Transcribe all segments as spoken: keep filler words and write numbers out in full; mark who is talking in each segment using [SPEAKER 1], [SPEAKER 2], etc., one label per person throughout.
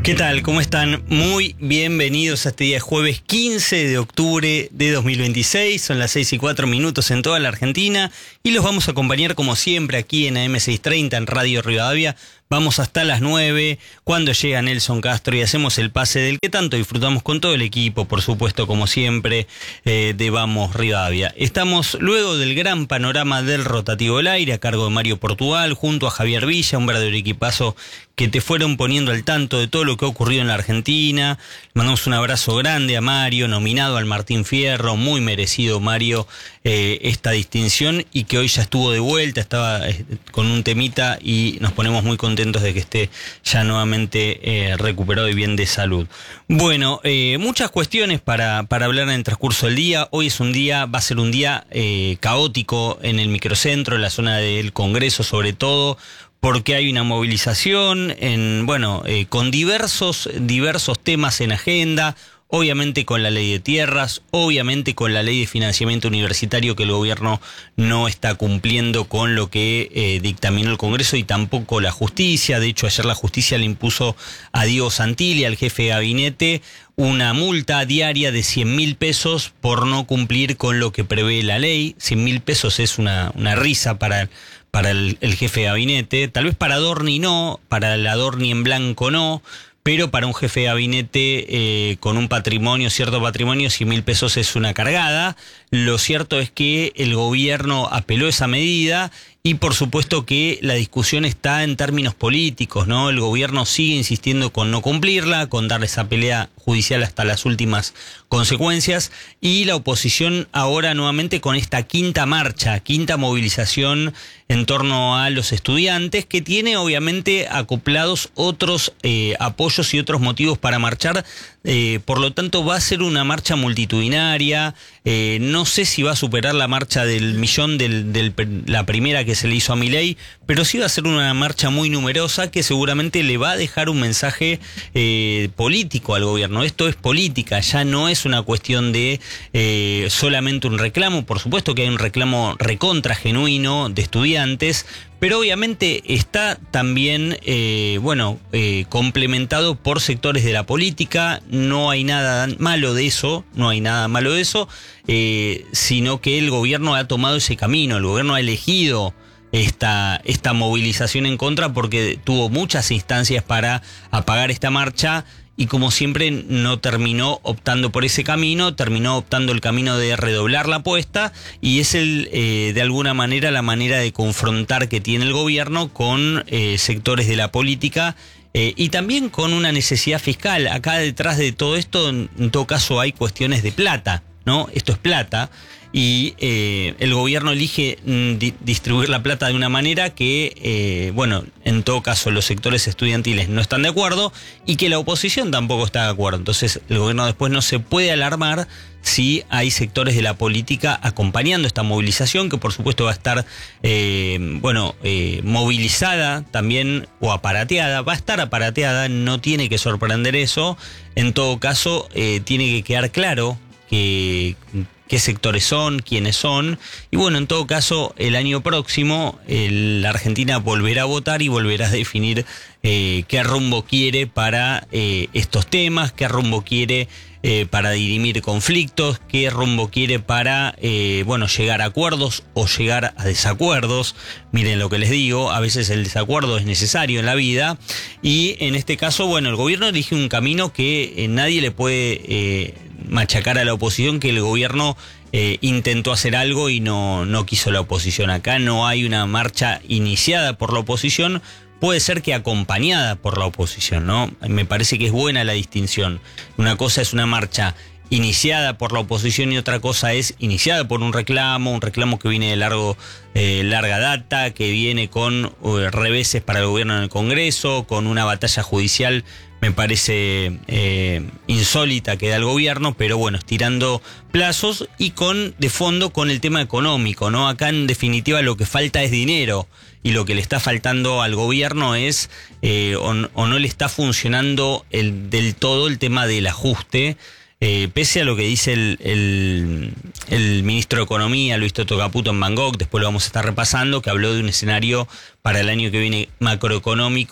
[SPEAKER 1] ¿Qué tal? ¿Cómo están? Muy bienvenidos a este día jueves quince de octubre de dos mil veintiséis. Son las seis y cuatro minutos en toda la Argentina y los vamos a acompañar como siempre aquí en A M seiscientos treinta en Radio Rivadavia. Vamos hasta las nueve, cuando llega Nelson Castro y hacemos el pase del que tanto disfrutamos con todo el equipo, por supuesto, como siempre, eh, de Vamos Rivadavia. Estamos luego del gran panorama del rotativo del aire, a cargo de Mario Portugal, junto a Javier Villa, un verdadero equipazo que te fueron poniendo al tanto de todo lo que ha ocurrido en la Argentina. Mandamos un abrazo grande a Mario, nominado al Martín Fierro, muy merecido Mario eh, esta distinción, y que hoy ya estuvo de vuelta, estaba eh, con un temita y nos ponemos muy contentos de que esté ya nuevamente eh, recuperado y bien de salud. Bueno, eh, muchas cuestiones para, para hablar en el transcurso del día. Hoy es un día, va a ser un día eh, caótico en el microcentro, en la zona del Congreso sobre todo, porque hay una movilización en, bueno, eh, con diversos, diversos temas en agenda. Obviamente con la ley de tierras, obviamente con la ley de financiamiento universitario, que el gobierno no está cumpliendo con lo que eh, dictaminó el Congreso, y tampoco la justicia. De hecho, ayer la justicia le impuso a Diego Santilli, al jefe de gabinete, una multa diaria de cien mil pesos por no cumplir con lo que prevé la ley. cien mil pesos es una, una risa para, para el, el jefe de gabinete. Tal vez para Adorni no, para la Adorni en blanco no, pero para un jefe de gabinete eh, con un patrimonio, cierto patrimonio, cien mil pesos es una cargada. Lo cierto es que el gobierno apeló esa medida y por supuesto que la discusión está en términos políticos, ¿no? El gobierno sigue insistiendo con no cumplirla, con darle esa pelea judicial hasta las últimas consecuencias, y la oposición ahora nuevamente con esta quinta marcha, quinta movilización en torno a los estudiantes, que tiene obviamente acoplados otros eh, apoyos y otros motivos para marchar. Eh, por lo tanto va a ser una marcha multitudinaria. Eh, no sé si va a superar la marcha del millón de del, la primera que se le hizo a Milei, pero sí va a ser una marcha muy numerosa que seguramente le va a dejar un mensaje eh, político al gobierno. Esto es política, ya no es una cuestión de eh, solamente un reclamo. Por supuesto que hay un reclamo recontra genuino de estudiantes, pero obviamente está también, eh, bueno, eh, complementado por sectores de la política. No hay nada malo de eso, no hay nada malo de eso, eh, sino que el gobierno ha tomado ese camino, el gobierno ha elegido esta, esta movilización en contra porque tuvo muchas instancias para apagar esta marcha, y como siempre no terminó optando por ese camino, terminó optando el camino de redoblar la apuesta, y es el eh, de alguna manera la manera de confrontar que tiene el gobierno con eh, sectores de la política eh, y también con una necesidad fiscal. Acá detrás de todo esto, en, en todo caso, hay cuestiones de plata, ¿no? Esto es plata. Y eh, el gobierno elige mm, di distribuir la plata de una manera que, eh, bueno, en todo caso los sectores estudiantiles no están de acuerdo y que la oposición tampoco está de acuerdo. Entonces el gobierno después no se puede alarmar si hay sectores de la política acompañando esta movilización, que por supuesto va a estar, eh, bueno, eh, movilizada también, o aparateada. Va a estar aparateada, no tiene que sorprender eso. En todo caso, eh, tiene que quedar claro que qué sectores son, quiénes son, y bueno, en todo caso, el año próximo el, la Argentina volverá a votar y volverá a definir eh, qué rumbo quiere para eh, estos temas, qué rumbo quiere eh, para dirimir conflictos, qué rumbo quiere para, eh, bueno, llegar a acuerdos o llegar a desacuerdos. Miren lo que les digo, a veces el desacuerdo es necesario en la vida, y en este caso, bueno, el gobierno elige un camino que eh, nadie le puede eh, machacar a la oposición, que el gobierno eh, intentó hacer algo y no, no quiso la oposición. Acá no hay una marcha iniciada por la oposición, puede ser que acompañada por la oposición, ¿no? Me parece que es buena la distinción. Una cosa es una marcha iniciada por la oposición y otra cosa es iniciada por un reclamo, un reclamo que viene de largo, eh, larga data, que viene con uh, reveses para el gobierno en el Congreso, con una batalla judicial, me parece eh, insólita que da el gobierno, pero bueno, estirando plazos y con de fondo con el tema económico, ¿no? Acá en definitiva lo que falta es dinero, y lo que le está faltando al gobierno es eh, o, o no le está funcionando el, del todo el tema del ajuste. Eh, pese a lo que dice el, el, el ministro de Economía, Luis Toto Caputo, en Bangkok, después lo vamos a estar repasando, que habló de un escenario para el año que viene macroeconómico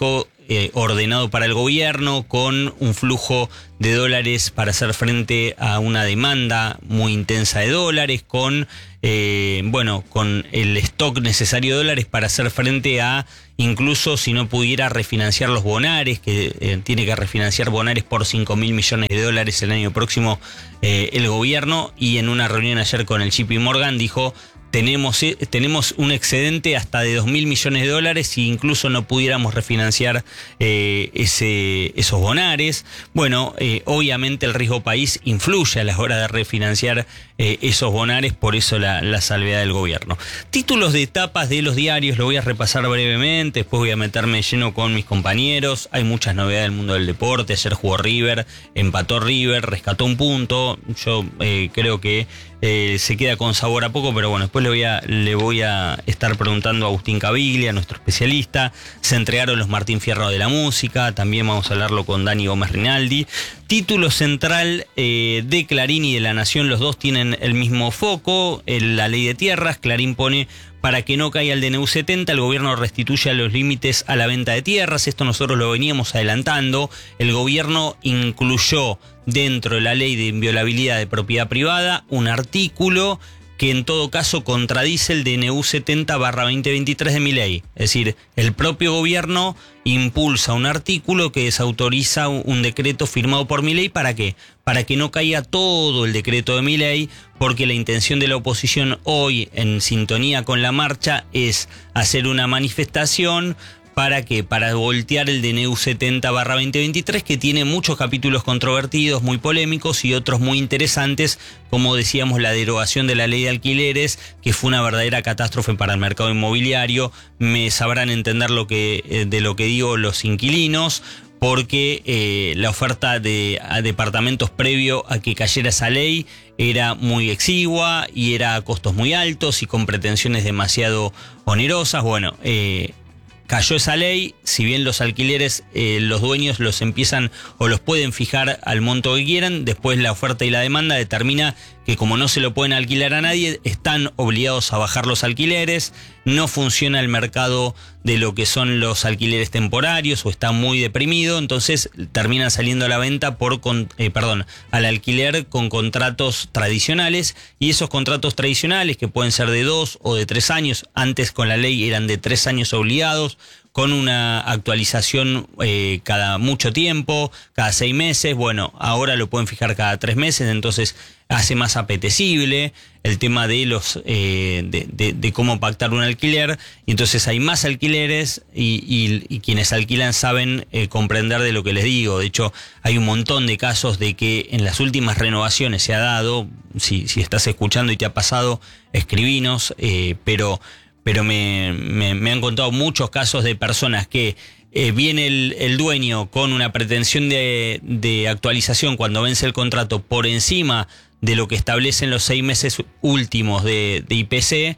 [SPEAKER 1] eh, ordenado para el gobierno, con un flujo de dólares para hacer frente a una demanda muy intensa de dólares, con eh, bueno, con el stock necesario de dólares para hacer frente a, incluso si no pudiera refinanciar los bonares, que eh, tiene que refinanciar bonares por cinco mil millones de dólares el año próximo eh, el gobierno, y en una reunión ayer con el J P Morgan dijo: Tenemos, tenemos un excedente hasta de dos mil millones de dólares si incluso no pudiéramos refinanciar eh, ese, esos bonares. Bueno, eh, obviamente el riesgo país influye a la hora de refinanciar eh, esos bonares, por eso la, la salvedad del gobierno. Títulos de tapas de los diarios, lo voy a repasar brevemente, después voy a meterme lleno con mis compañeros. Hay muchas novedades del mundo del deporte. Ayer jugó River, empató River, rescató un punto. Yo eh, creo que Eh, se queda con sabor a poco, pero bueno, después le voy a, le voy a estar preguntando a Agustín Caviglia, nuestro especialista. Se entregaron los Martín Fierro de la música, también vamos a hablarlo con Dani Gómez Rinaldi. Título central eh, de Clarín y de La Nación, los dos tienen el mismo foco, en la ley de tierras. Clarín pone: para que no caiga el D N U setenta, el gobierno restituye los límites a la venta de tierras. Esto nosotros lo veníamos adelantando. El gobierno incluyó dentro de la ley de inviolabilidad de propiedad privada un artículo que en todo caso contradice el D N U setenta barra veinte veintitrés de Milei. Es decir, el propio gobierno impulsa un artículo que desautoriza un decreto firmado por Milei. ¿Para qué? Para que no caiga todo el decreto de Milei, porque la intención de la oposición hoy, en sintonía con la marcha, es hacer una manifestación. ¿Para qué? Para voltear el D N U setenta barra veinte veintitrés, que tiene muchos capítulos controvertidos, muy polémicos, y otros muy interesantes, como decíamos, la derogación de la ley de alquileres, que fue una verdadera catástrofe para el mercado inmobiliario. Me sabrán entender lo que, de lo que digo los inquilinos, porque eh, la oferta de a departamentos previo a que cayera esa ley era muy exigua y era a costos muy altos y con pretensiones demasiado onerosas. Bueno, eh, cayó esa ley. Si bien los alquileres, eh, los dueños los empiezan o los pueden fijar al monto que quieran, después la oferta y la demanda determina que, como no se lo pueden alquilar a nadie, están obligados a bajar los alquileres. No funciona el mercado de lo que son los alquileres temporarios, o está muy deprimido, entonces terminan saliendo a la venta por con, eh, perdón, al alquiler con contratos tradicionales, y esos contratos tradicionales, que pueden ser de dos o de tres años, antes con la ley eran de tres años obligados, con una actualización eh, cada mucho tiempo, cada seis meses. Bueno, ahora lo pueden fijar cada tres meses, entonces hace más apetecible el tema de los eh, de, de, de cómo pactar un alquiler, y entonces hay más alquileres, y, y, y quienes alquilan saben eh, comprender de lo que les digo. De hecho, hay un montón de casos de que en las últimas renovaciones se ha dado. Si, si estás escuchando y te ha pasado, escribinos, eh, pero pero me, me, me han contado muchos casos de personas que eh, viene el, el dueño con una pretensión de, de actualización cuando vence el contrato por encima de lo que establecen los seis meses últimos de, de I P C,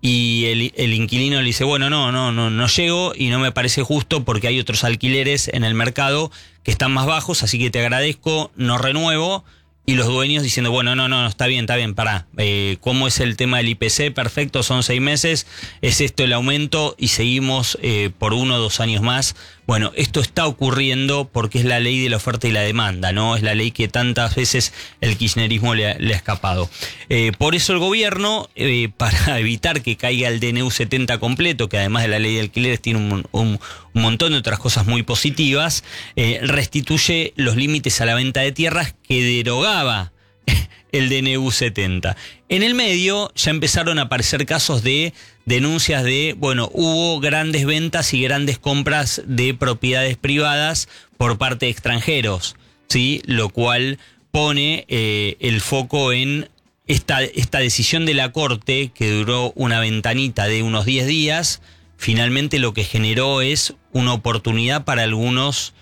[SPEAKER 1] y el, el inquilino le dice: bueno, no, no, no, no llego y no me parece justo porque hay otros alquileres en el mercado que están más bajos, así que te agradezco, no renuevo. Y los dueños diciendo: bueno, no, no, está bien, está bien, pará. Eh, ¿Cómo es el tema del I P C? Perfecto, son seis meses, es esto el aumento, y seguimos eh, por uno o dos años más. Bueno, esto está ocurriendo porque es la ley de la oferta y la demanda, ¿no? Es la ley que tantas veces el kirchnerismo le ha, le ha escapado. Eh, por eso el gobierno, eh, para evitar que caiga el D N U setenta completo, que además de la ley de alquileres tiene un, un, un montón de otras cosas muy positivas, eh, restituye los límites a la venta de tierras que derogaba el D N U setenta. En el medio ya empezaron a aparecer casos de denuncias de, bueno, hubo grandes ventas y grandes compras de propiedades privadas por parte de extranjeros, ¿sí? Lo cual pone eh, el foco en esta, esta decisión de la Corte, que duró una ventanita de unos diez días. Finalmente lo que generó es una oportunidad para algunos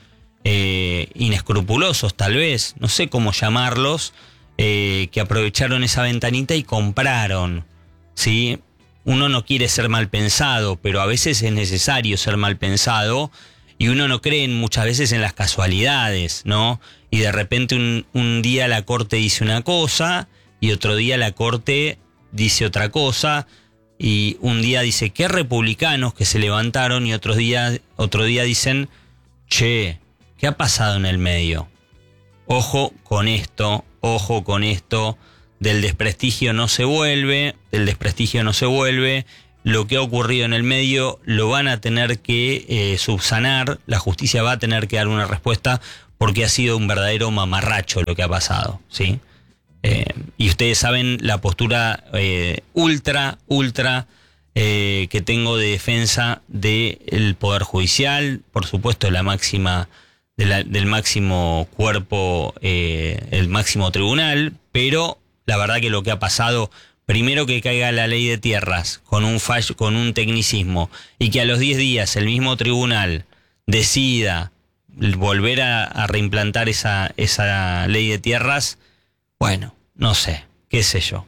[SPEAKER 1] eh, inescrupulosos, tal vez, no sé cómo llamarlos, Eh, que aprovecharon esa ventanita y compraron, ¿sí? Uno no quiere ser mal pensado, pero a veces es necesario ser mal pensado, y uno no cree muchas veces en las casualidades, ¿no? Y de repente un, un día la Corte dice una cosa y otro día la Corte dice otra cosa, y un día dice qué republicanos que se levantaron, y otro día, otro día dicen che, ¿qué ha pasado en el medio? Ojo con esto, ojo con esto, del desprestigio no se vuelve, del desprestigio no se vuelve, lo que ha ocurrido en el medio lo van a tener que eh, subsanar, la justicia va a tener que dar una respuesta porque ha sido un verdadero mamarracho lo que ha pasado, ¿sí? Eh, y ustedes saben la postura eh, ultra, ultra eh, que tengo de defensa del Poder Judicial, por supuesto de la máxima, de la, del máximo cuerpo, eh, el máximo tribunal, pero la verdad que lo que ha pasado, primero que caiga la ley de tierras con un fallo, con un tecnicismo, y que a los diez días el mismo tribunal decida volver a, a reimplantar esa, esa ley de tierras. Bueno, no sé, qué sé yo.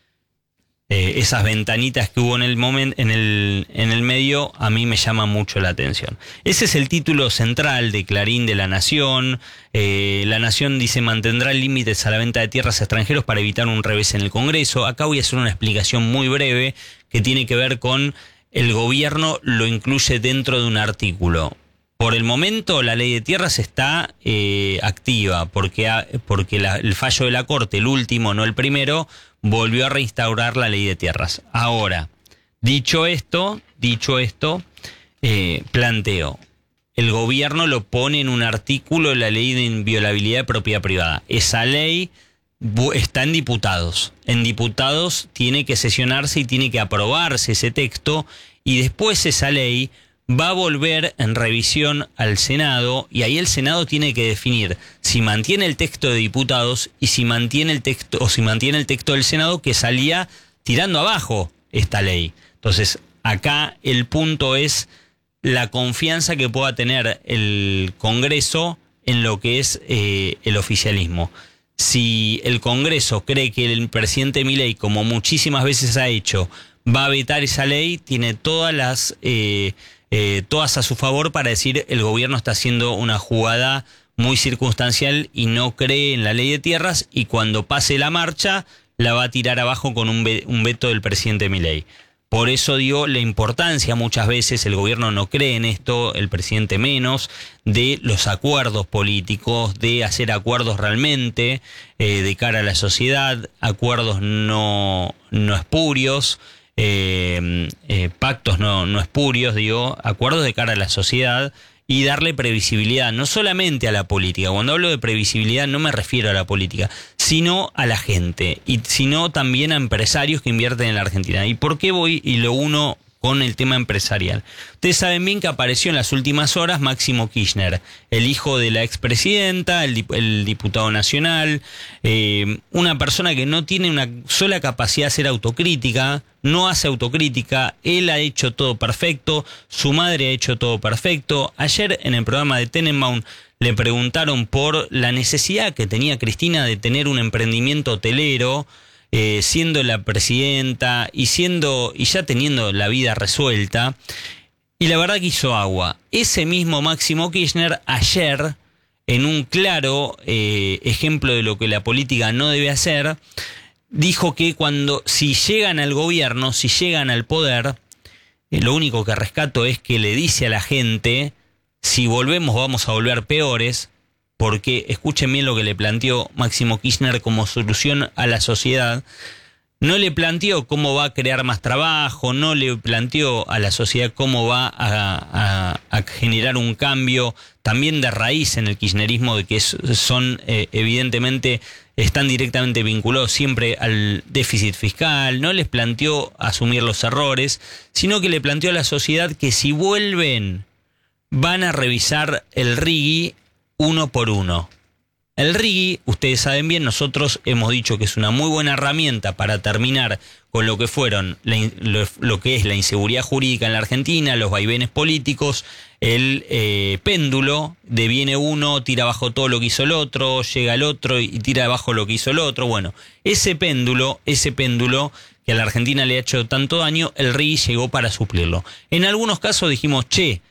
[SPEAKER 1] Eh, esas ventanitas que hubo en el momento, en el, en el medio, a mí me llama mucho la atención. Ese es el título central de Clarín de La Nación. Eh, La Nación dice: mantendrá límites a la venta de tierras a extranjeros para evitar un revés en el Congreso. Acá voy a hacer una explicación muy breve que tiene que ver con el gobierno lo incluye dentro de un artículo. Por el momento la ley de tierras está eh, activa porque, ha, porque la, el fallo de la Corte, el último, no el primero, volvió a reinstaurar la ley de tierras. Ahora, dicho esto, dicho esto, eh, planteo, el gobierno lo pone en un artículo de la ley de inviolabilidad de propiedad privada. Esa ley está en diputados. En diputados tiene que sesionarse y tiene que aprobarse ese texto y después esa ley va a volver en revisión al Senado y ahí el Senado tiene que definir si mantiene el texto de diputados y si mantiene el texto o si mantiene el texto del Senado que salía tirando abajo esta ley. Entonces, acá el punto es la confianza que pueda tener el Congreso en lo que es eh, el oficialismo. Si el Congreso cree que el presidente Milei, como muchísimas veces ha hecho, va a vetar esa ley, tiene todas las eh, Eh, todas a su favor para decir el gobierno está haciendo una jugada muy circunstancial y no cree en la ley de tierras y cuando pase la marcha la va a tirar abajo con un, ve- un veto del presidente Milei. Por eso digo la importancia, muchas veces el gobierno no cree en esto, el presidente menos, de los acuerdos políticos, de hacer acuerdos realmente eh, de cara a la sociedad, acuerdos no, no espurios. Eh, eh, pactos no, no espurios, digo, acuerdos de cara a la sociedad y darle previsibilidad, no solamente a la política. Cuando hablo de previsibilidad no me refiero a la política, sino a la gente, y sino también a empresarios que invierten en la Argentina. ¿Y por qué voy y lo uno con el tema empresarial? Ustedes saben bien que apareció en las últimas horas Máximo Kirchner, el hijo de la expresidenta, el, dip- el diputado nacional, eh, una persona que no tiene una sola capacidad de hacer autocrítica, no hace autocrítica, él ha hecho todo perfecto, su madre ha hecho todo perfecto. Ayer en el programa de Tenenbaum le preguntaron por la necesidad que tenía Cristina de tener un emprendimiento hotelero, Eh, siendo la presidenta y siendo y ya teniendo la vida resuelta, y la verdad que hizo agua. Ese mismo Máximo Kirchner ayer, en un claro eh, ejemplo de lo que la política no debe hacer, dijo que cuando si llegan al gobierno, si llegan al poder, eh, lo único que rescato es que le dice a la gente: si volvemos vamos a volver peores. Porque escuchen bien lo que le planteó Máximo Kirchner como solución a la sociedad. No le planteó cómo va a crear más trabajo, no le planteó a la sociedad cómo va a, a, a generar un cambio también de raíz en el kirchnerismo, de que son eh, evidentemente están directamente vinculados siempre al déficit fiscal. No les planteó asumir los errores, sino que le planteó a la sociedad que si vuelven van a revisar el R I G I uno por uno. El R I G I, ustedes saben bien, nosotros hemos dicho que es una muy buena herramienta para terminar con lo que fueron la, lo, lo que es la inseguridad jurídica en la Argentina, los vaivenes políticos, el eh, péndulo de viene uno, tira abajo todo lo que hizo el otro, llega el otro y tira abajo lo que hizo el otro. Bueno, ese péndulo, ese péndulo que a la Argentina le ha hecho tanto daño, el R I G I llegó para suplirlo. En algunos casos dijimos, che,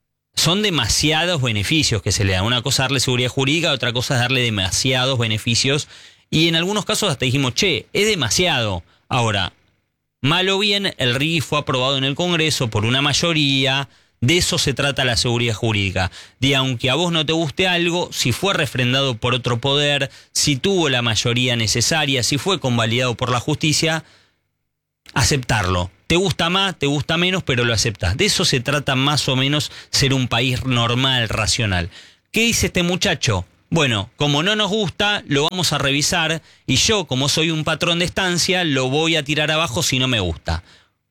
[SPEAKER 1] son demasiados beneficios que se le dan. Una cosa es darle seguridad jurídica, otra cosa es darle demasiados beneficios. Y en algunos casos hasta dijimos, che, es demasiado. Ahora, mal o bien, el R I G I fue aprobado en el Congreso por una mayoría De eso se trata la seguridad jurídica, de aunque a vos no te guste algo, si fue refrendado por otro poder, si tuvo la mayoría necesaria, si fue convalidado por la justicia, aceptarlo. Te gusta más, te gusta menos, pero lo aceptas. De eso se trata más o menos ser un país normal, racional. ¿Qué dice este muchacho? Bueno, como no nos gusta, lo vamos a revisar y yo, como soy un patrón de estancia, lo voy a tirar abajo si no me gusta.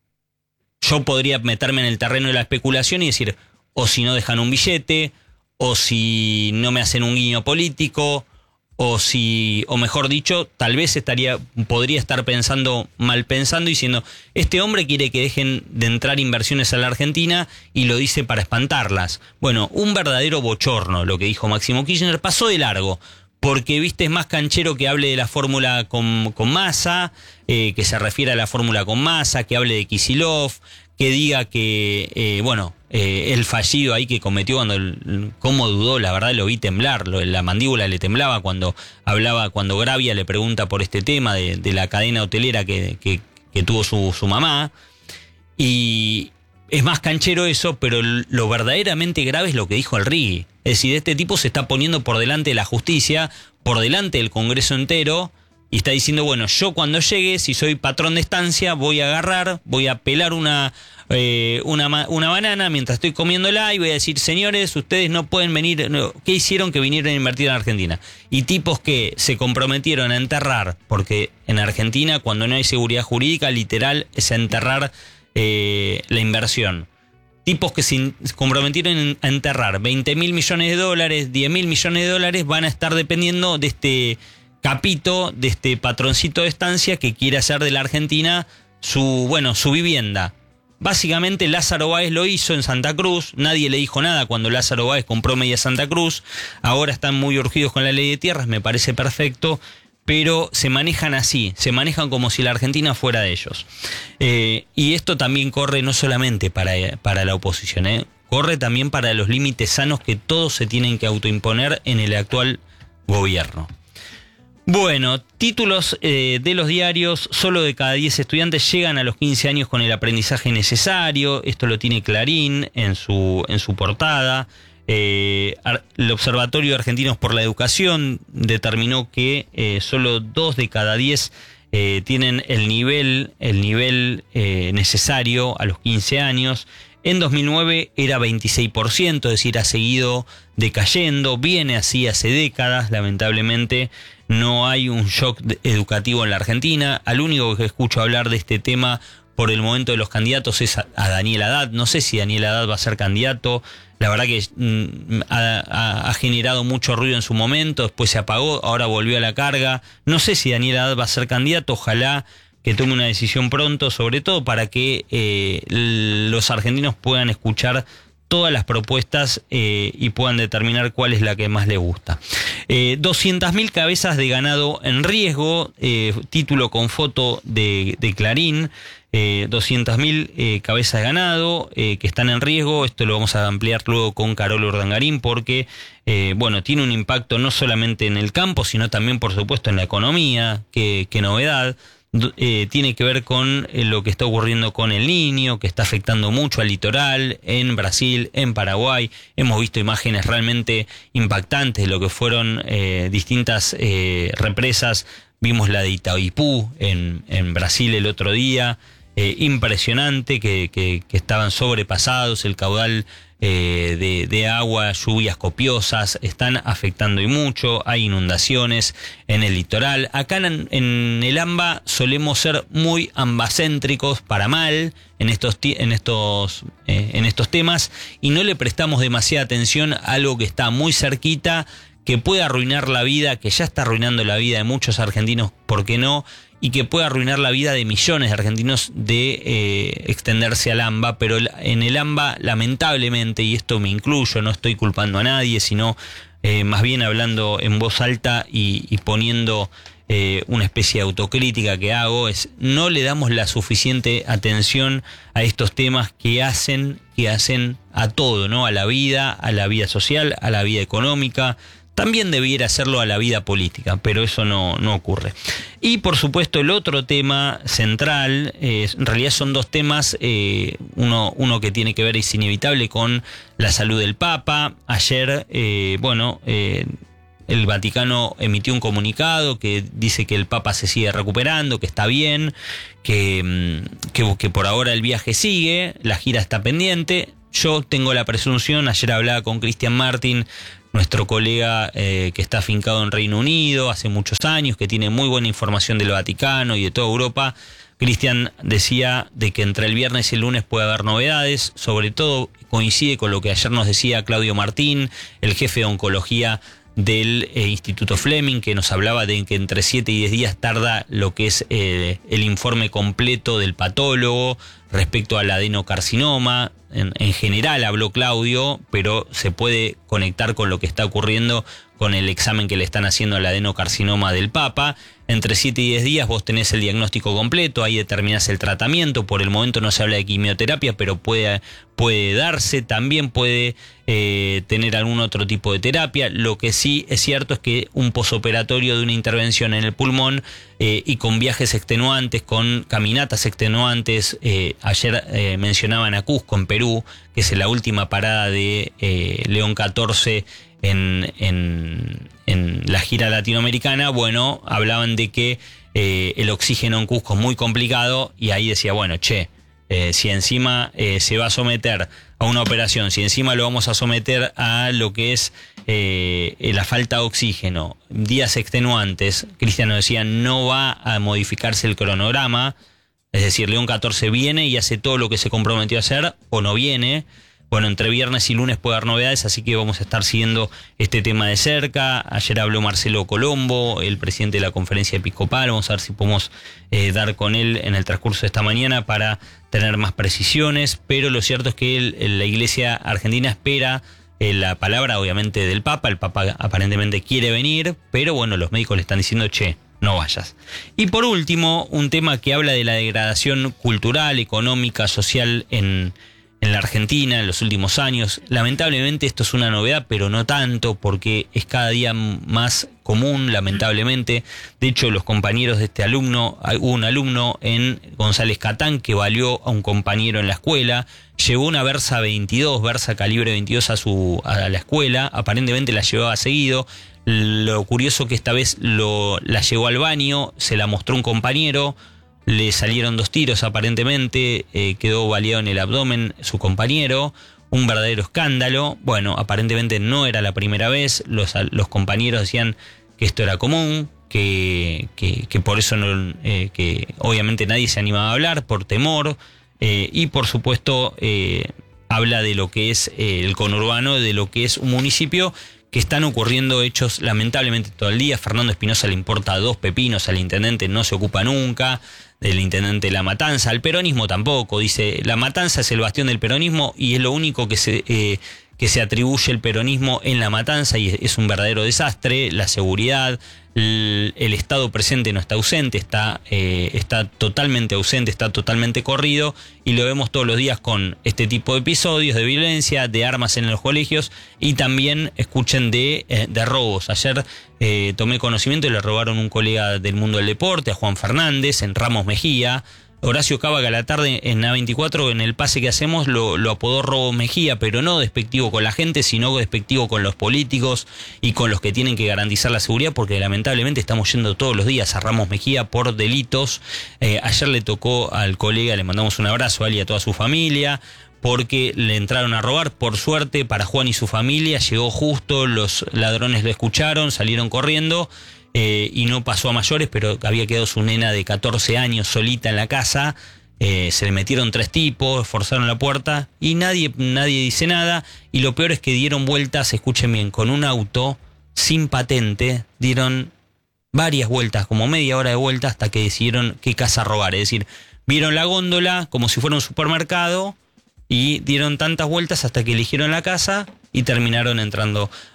[SPEAKER 1] Yo podría meterme en el terreno de la especulación y decir, o si no dejan un billete, o si no me hacen un guiño político, o si, o mejor dicho, tal vez estaría, podría estar pensando, mal pensando, diciendo, este hombre quiere que dejen de entrar inversiones a la Argentina y lo dice para espantarlas. Bueno, un verdadero bochorno lo que dijo Máximo Kirchner, pasó de largo, porque viste es más canchero que hable de la fórmula con, con Massa, eh, que se refiere a la fórmula con Massa, que hable de Kicillof, que diga que, eh, bueno, eh, el fallido ahí que cometió cuando, el, cómo dudó, la verdad lo vi temblar, lo, la mandíbula le temblaba cuando hablaba, cuando Gravia le pregunta por este tema de, de la cadena hotelera que, que, que tuvo su, su mamá, y es más canchero eso, pero lo verdaderamente grave es lo que dijo el Rigui, es decir, este tipo se está poniendo por delante de la justicia, por delante del Congreso entero, y está diciendo, bueno, yo cuando llegue, si soy patrón de estancia, voy a agarrar, voy a pelar una, eh, una, una banana mientras estoy comiéndola y voy a decir, señores, ustedes no pueden venir, no, ¿qué hicieron que vinieron a invertir en Argentina? Y tipos que se comprometieron a enterrar, porque en Argentina cuando no hay seguridad jurídica, literal, es enterrar eh, la inversión. Tipos que se comprometieron a enterrar veinte mil millones de dólares, diez mil millones de dólares, van a estar dependiendo de este capito, de este patroncito de estancia que quiere hacer de la Argentina su, bueno, su vivienda. Básicamente Lázaro Báez lo hizo en Santa Cruz, nadie le dijo nada cuando Lázaro Báez compró media Santa Cruz, ahora están muy urgidos con la ley de tierras, me parece perfecto, pero se manejan así, se manejan como si la Argentina fuera de ellos. Eh, y esto también corre no solamente para, para la oposición, eh, corre también para los límites sanos que todos se tienen que autoimponer en el actual gobierno. Bueno, títulos eh, de los diarios, solo de cada diez estudiantes llegan a los quince años con el aprendizaje necesario, esto lo tiene Clarín en su, en su portada. Eh, el Observatorio de Argentinos por la Educación determinó que eh, solo dos de cada diez eh, tienen el nivel, el nivel eh, necesario a los quince años. En dos mil nueve era veintiséis por ciento, es decir, ha seguido decayendo, viene así hace décadas, lamentablemente no hay un shock educativo en la Argentina. Al único que escucho hablar de este tema por el momento de los candidatos es a, a Daniel Haddad. No sé si Daniel Haddad va a ser candidato, la verdad que mm, ha, ha, ha generado mucho ruido en su momento, después se apagó, ahora volvió a la carga. No sé si Daniel Haddad va a ser candidato, ojalá que tome una decisión pronto, sobre todo para que eh, los argentinos puedan escuchar todas las propuestas eh, y puedan determinar cuál es la que más les gusta. Eh, doscientas mil cabezas de ganado en riesgo, eh, título con foto de, de Clarín, eh, doscientas mil eh, cabezas de ganado eh, que están en riesgo. Esto lo vamos a ampliar luego con Carol Urdangarín porque eh, bueno, tiene un impacto no solamente en el campo, sino también por supuesto en la economía, que, que novedad. Eh, tiene que ver con eh, lo que está ocurriendo con el Niño, que está afectando mucho al litoral, en Brasil, en Paraguay. Hemos visto imágenes realmente impactantes de lo que fueron eh, distintas eh, represas. Vimos la de Itaipú en, en Brasil el otro día, eh, impresionante, que, que, que estaban sobrepasados, el caudal eh, de, de agua, lluvias copiosas, están afectando y mucho, hay inundaciones en el litoral. Acá en, en el AMBA solemos ser muy ambacéntricos para mal en estos, en estos, eh, en estos temas y no le prestamos demasiada atención a algo que está muy cerquita, que puede arruinar la vida, que ya está arruinando la vida de muchos argentinos, ¿por qué no? Y que puede arruinar la vida de millones de argentinos de eh, extenderse al AMBA, pero en el AMBA, lamentablemente, y esto me incluyo, no estoy culpando a nadie, sino eh, más bien hablando en voz alta y, y poniendo eh, una especie de autocrítica que hago, es no le damos la suficiente atención a estos temas que hacen, que hacen a todo, ¿no? A la vida, a la vida social, a la vida económica. también debiera hacerlo a la vida política, pero eso no, no ocurre. Y por supuesto el otro tema central, eh, en realidad son dos temas, eh, uno, uno que tiene que ver, es inevitable, con la salud del Papa. Ayer, eh, bueno, eh, el Vaticano emitió un comunicado que dice que el Papa se sigue recuperando, que está bien, que, que, que por ahora el viaje sigue, la gira está pendiente. Yo tengo la presunción, ayer hablaba con Cristian Martin, nuestro colega eh, que está afincado en Reino Unido hace muchos años, que tiene muy buena información del Vaticano y de toda Europa. Cristian decía de que entre el viernes y el lunes puede haber novedades, sobre todo coincide con lo que ayer nos decía Claudio Martín, el jefe de oncología del eh, Instituto Fleming, que nos hablaba de que entre siete y diez días tarda lo que es eh, el informe completo del patólogo respecto al adenocarcinoma. En, en general habló Claudio, pero se puede conectar con lo que está ocurriendo con el examen que le están haciendo al adenocarcinoma del Papa. Entre siete y diez días vos tenés el diagnóstico completo, ahí determinás el tratamiento. Por el momento no se habla de quimioterapia, pero puede, puede darse. También puede eh, tener algún otro tipo de terapia. Lo que sí es cierto es que un posoperatorio de una intervención en el pulmón eh, y con viajes extenuantes, con caminatas extenuantes, eh, ayer eh, mencionaban a Cusco, en Perú, que es la última parada de eh, León catorce en, en, en la gira latinoamericana. Bueno, hablaban de que eh, el oxígeno en Cusco es muy complicado, y ahí decía, bueno, che, eh, si encima eh, se va a someter a una operación, si encima lo vamos a someter a lo que es eh, la falta de oxígeno, días extenuantes, Cristiano decía, no va a modificarse el cronograma. Es decir, León catorce viene y hace todo lo que se comprometió a hacer, o no viene. Bueno, entre viernes y lunes puede haber novedades, así que vamos a estar siguiendo este tema de cerca. Ayer habló Marcelo Colombo, el presidente de la Conferencia Episcopal. Vamos a ver si podemos eh, dar con él en el transcurso de esta mañana para tener más precisiones. Pero lo cierto es que él, la Iglesia Argentina espera eh, la palabra, obviamente, del Papa. El Papa aparentemente quiere venir, pero bueno, los médicos le están diciendo, che, no vayas. Y por último, un tema que habla de la degradación cultural, económica, social en, en la Argentina en los últimos años. Lamentablemente esto es una novedad, pero no tanto, porque es cada día más común, lamentablemente. De hecho, los compañeros de este alumno, hubo un alumno en González Catán que valió a un compañero en la escuela, llevó una Versa veintidós, Versa calibre veintidós a, su, a la escuela, aparentemente la llevaba seguido. Lo curioso que esta vez lo, la llevó al baño, se la mostró un compañero, le salieron dos tiros aparentemente, eh, quedó baleado en el abdomen su compañero, un verdadero escándalo. Bueno, aparentemente no era la primera vez, los, los compañeros decían que esto era común, que, que, que por eso no, eh, que obviamente nadie se animaba a hablar por temor, eh, y por supuesto eh, habla de lo que es eh, el conurbano, de lo que es un municipio que están ocurriendo hechos lamentablemente todo el día. Fernando Espinosa le importa dos pepinos, al intendente no se ocupa nunca, del intendente La Matanza, al peronismo tampoco, dice, La Matanza es el bastión del peronismo y es lo único que se, eh, que se atribuye el peronismo en La Matanza, y es un verdadero desastre. La seguridad, el, el Estado presente no está ausente, está, eh, está totalmente ausente, está totalmente corrido, y lo vemos todos los días con este tipo de episodios de violencia, de armas en los colegios, y también, escuchen, de, eh, de robos. Ayer eh, tomé conocimiento y le robaron un colega del mundo del deporte, a Juan Fernández, en Ramos Mejía. Horacio Cávaga a la tarde en A veinticuatro, en el pase que hacemos, lo, lo apodó Robo Mejía, pero no despectivo con la gente, sino despectivo con los políticos y con los que tienen que garantizar la seguridad, porque lamentablemente estamos yendo todos los días a Ramos Mejía por delitos. Eh, ayer le tocó al colega, le mandamos un abrazo a él y a toda su familia, porque le entraron a robar. Por suerte para Juan y su familia llegó justo, los ladrones lo escucharon, salieron corriendo. Eh, y no pasó a mayores, pero había quedado su nena de catorce años solita en la casa. Eh, se le metieron tres tipos, forzaron la puerta y nadie, nadie dice nada. Y lo peor es que dieron vueltas, escuchen bien, con un auto sin patente, dieron varias vueltas, como media hora de vuelta, hasta que decidieron qué casa robar. Es decir, vieron la góndola como si fuera un supermercado y dieron tantas vueltas hasta que eligieron la casa y terminaron entrando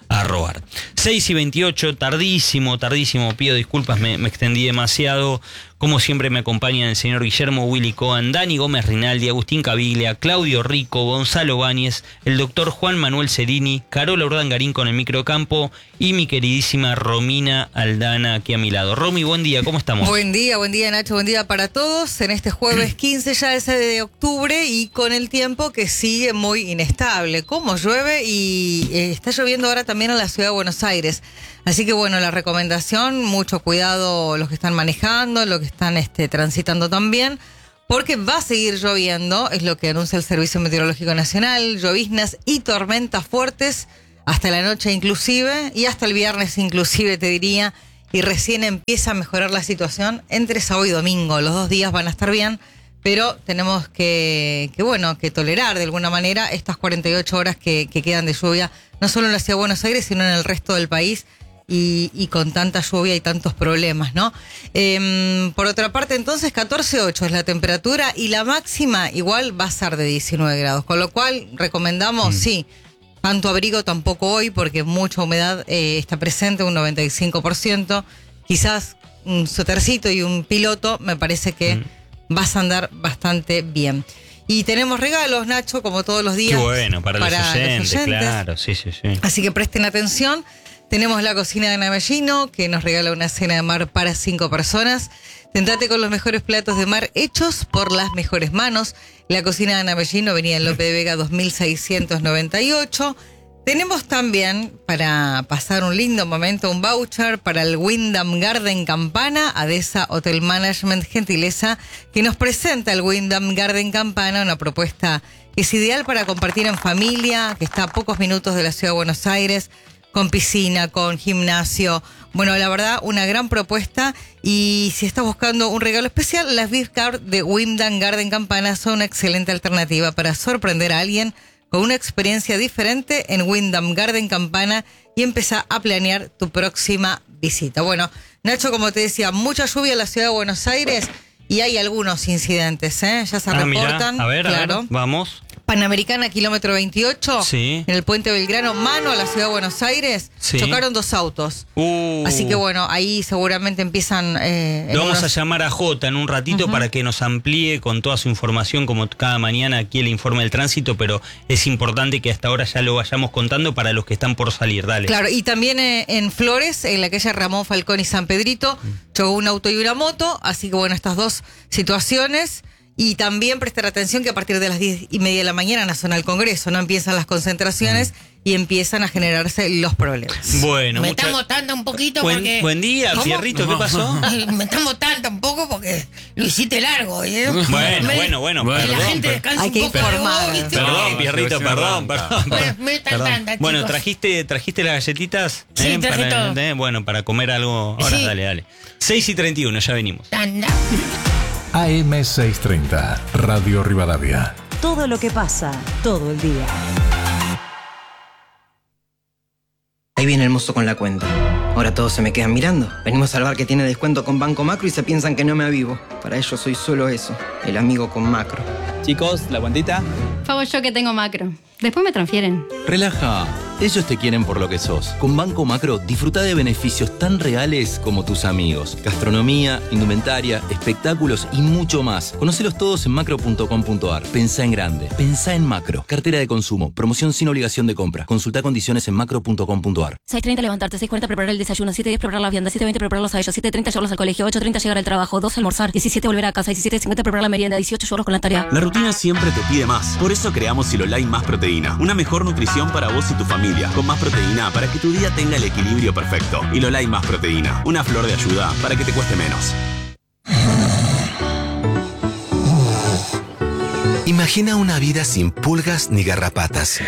[SPEAKER 1] a robar. seis y veintiocho, tardísimo, tardísimo, pido disculpas, me, me extendí demasiado. Como siempre me acompañan el señor Guillermo Willy Cohen, Dani Gómez Rinaldi, Agustín Caviglia, Claudio Rico, Gonzalo Báñez, el doctor Juan Manuel Cerini, Carola Urdangarín con el microcampo y mi queridísima Romina Aldana aquí a mi lado. Romy, buen día, ¿cómo estamos?
[SPEAKER 2] Buen día, buen día Nacho, buen día para todos en este jueves quince ya ese de octubre y con el tiempo que sigue muy inestable. Como llueve y eh, está lloviendo ahora también en la ciudad de Buenos Aires. Así que bueno, la recomendación, mucho cuidado los que están manejando, los que están este, transitando también, porque va a seguir lloviendo, es lo que anuncia el Servicio Meteorológico Nacional, lloviznas y tormentas fuertes hasta la noche inclusive, y hasta el viernes inclusive te diría, y recién empieza a mejorar la situación entre sábado y domingo. Los dos días van a estar bien, pero tenemos que, que bueno, que tolerar de alguna manera estas cuarenta y ocho horas que, que quedan de lluvia, no solo en la ciudad de Buenos Aires, sino en el resto del país. Y, y con tanta lluvia y tantos problemas, ¿no? Eh, por otra parte, entonces, catorce punto ocho es la temperatura y la máxima igual va a ser de diecinueve grados, con lo cual recomendamos, mm. sí, tanto abrigo tampoco hoy porque mucha humedad eh, está presente, un noventa y cinco por ciento, quizás un suétercito y un piloto, me parece que mm. vas a andar bastante bien. Y tenemos regalos, Nacho, como todos los días.
[SPEAKER 1] Qué bueno, para, para los, oyentes, los oyentes, claro, sí, sí, sí.
[SPEAKER 2] Así que presten atención. Tenemos la cocina de Ana Bellino, que nos regala una cena de mar para cinco personas. Tentate con los mejores platos de mar hechos por las mejores manos. La cocina de Ana Bellino venía en Lope de Vega dos mil seiscientos noventa y ocho. Tenemos también, para pasar un lindo momento, un voucher para el Wyndham Garden Campana, Adesa Hotel Management Gentileza, que nos presenta el Wyndham Garden Campana, una propuesta que es ideal para compartir en familia, que está a pocos minutos de la ciudad de Buenos Aires, con piscina, con gimnasio. Bueno, la verdad, una gran propuesta. Y si estás buscando un regalo especial, las gift cards de Wyndham Garden Campana son una excelente alternativa para sorprender a alguien con una experiencia diferente en Wyndham Garden Campana y empezar a planear tu próxima visita. Bueno, Nacho, como te decía, mucha lluvia en la ciudad de Buenos Aires y hay algunos incidentes, ¿eh? Ya se
[SPEAKER 1] ah,
[SPEAKER 2] reportan.
[SPEAKER 1] Mirá. A ver,
[SPEAKER 2] claro.
[SPEAKER 1] a ver, vamos.
[SPEAKER 2] Panamericana, kilómetro veintiocho,
[SPEAKER 1] sí.
[SPEAKER 2] En el puente Belgrano, mano a la ciudad de Buenos Aires, sí. Chocaron dos autos.
[SPEAKER 1] Uh.
[SPEAKER 2] Así que bueno, ahí seguramente empiezan... Eh,
[SPEAKER 1] Lo vamos
[SPEAKER 2] unos...
[SPEAKER 1] a llamar a Jota en un ratito uh-huh. para que nos amplíe con toda su información, como cada mañana aquí el informe del tránsito, pero es importante que hasta ahora ya lo vayamos contando para los que están por salir, dale.
[SPEAKER 2] Claro, y también eh, en Flores, en la calle Ramón Falcón y San Pedrito, uh-huh. chocó un auto y una moto, así que bueno, estas dos situaciones... Y también prestar atención que a partir de las diez y media de la mañana en la zona del Congreso, ¿no? Empiezan las concentraciones mm. y empiezan a generarse los problemas.
[SPEAKER 1] Bueno,
[SPEAKER 3] me
[SPEAKER 1] mucha...
[SPEAKER 3] estamos tanto un poquito
[SPEAKER 1] buen,
[SPEAKER 3] porque...
[SPEAKER 1] Buen día, ¿Cómo? Fierrito, ¿qué pasó?
[SPEAKER 3] Me estamos tanto un poco porque lo hiciste largo, ¿eh?
[SPEAKER 1] Bueno,
[SPEAKER 3] me,
[SPEAKER 1] bueno, bueno,
[SPEAKER 3] que
[SPEAKER 1] perdón.
[SPEAKER 3] la gente descansa
[SPEAKER 2] hay que
[SPEAKER 3] un poco
[SPEAKER 2] informar.
[SPEAKER 3] de vos,
[SPEAKER 1] Perdón,
[SPEAKER 3] no,
[SPEAKER 1] Fierrito, perdón, perdón.
[SPEAKER 3] Me, me
[SPEAKER 1] perdón.
[SPEAKER 3] tanta,
[SPEAKER 1] Bueno,
[SPEAKER 3] chicos.
[SPEAKER 1] ¿trajiste, trajiste las galletitas?
[SPEAKER 3] Sí,
[SPEAKER 1] ¿Eh?
[SPEAKER 3] traje
[SPEAKER 1] para,
[SPEAKER 3] todo.
[SPEAKER 1] ¿eh? Bueno, para comer algo. Ahora,
[SPEAKER 3] sí.
[SPEAKER 1] dale, dale. seis y treinta y uno, ya venimos.
[SPEAKER 3] Tanda.
[SPEAKER 4] A M seiscientos treinta, Radio Rivadavia.
[SPEAKER 5] Todo lo que pasa, todo el día.
[SPEAKER 6] Ahí viene el mozo con la cuenta. Ahora todos se me quedan mirando. Venimos al bar que tiene descuento con Banco Macro y se piensan que no me avivo. Para ellos soy solo eso, el amigo con Macro.
[SPEAKER 7] Chicos, la cuentita.
[SPEAKER 8] Pago yo que tengo Macro. Después me transfieren.
[SPEAKER 7] Relaja. Ellos te quieren por lo que sos. Con Banco Macro, disfruta de beneficios tan reales como tus amigos. Gastronomía, indumentaria, espectáculos y mucho más. Conocelos todos en macro punto com punto ar. Pensá en grande. Pensá en Macro. Cartera de consumo. Promoción sin obligación de compra. Consulta condiciones en macro punto com punto ar.
[SPEAKER 8] seis treinta levantarte, seis cuarenta preparar el desayuno, siete diez preparar la vianda, siete veinte prepararlos a ellos, siete treinta llevarlos al colegio, ocho treinta llegar al trabajo, dos almorzar, diecisiete volver a casa, diecisiete cincuenta preparar la merienda, dieciocho llevarlos con la tarea.
[SPEAKER 9] La rutina siempre te pide más. Por eso creamos Silolai Más Proteína. Una mejor nutrición para vos y tu familia. Con más proteína para que tu día tenga el equilibrio perfecto. Silolai Más Proteína. Una flor de ayuda para que te cueste menos.
[SPEAKER 10] Imagina una vida sin pulgas ni garrapatas.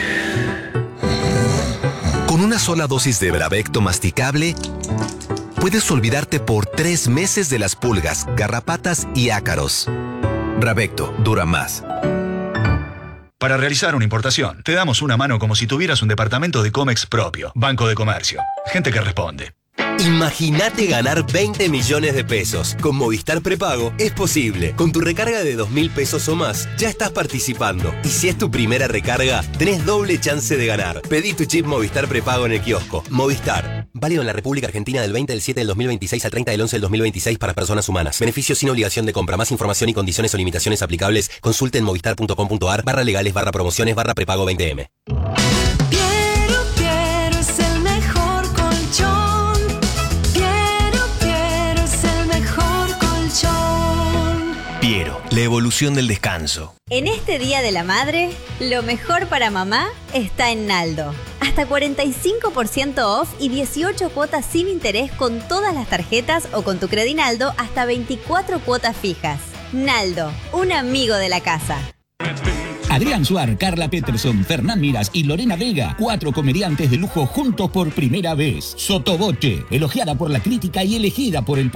[SPEAKER 10] Con una sola dosis de Bravecto masticable, puedes olvidarte por tres meses de las pulgas, garrapatas y ácaros. Bravecto dura más.
[SPEAKER 11] Para realizar una importación, te damos una mano como si tuvieras un departamento de Comex propio. Banco de Comercio. Gente que responde.
[SPEAKER 12] Imagínate ganar veinte millones de pesos. Con Movistar Prepago es posible. Con tu recarga de dos mil pesos o más, ya estás participando. Y si es tu primera recarga, tenés doble chance de ganar. Pedí tu chip Movistar Prepago en el kiosco. Movistar. Válido en la República Argentina del veinte del siete del dos mil veintiséis al treinta del once del dos mil veintiséis para personas humanas. Beneficios sin obligación de compra. Más información y condiciones o limitaciones aplicables. Consulte en movistar.com.ar barra legales barra promociones barra prepago veinte eme.
[SPEAKER 13] Piero, Piero es el mejor colchón. Piero, Piero es el mejor colchón.
[SPEAKER 14] Piero, la evolución del descanso.
[SPEAKER 15] En este Día de la Madre, lo mejor para mamá está en Naldo. Hasta cuarenta y cinco por ciento off y dieciocho cuotas sin interés con todas las tarjetas o con tu Credinaldo hasta veinticuatro cuotas fijas. Naldo, un amigo de la casa.
[SPEAKER 16] Adrián Suar, Carla Peterson, Fernán Miras y Lorena Vega, cuatro comediantes de lujo juntos por primera vez. Sotoboche, elogiada por la crítica y elegida por el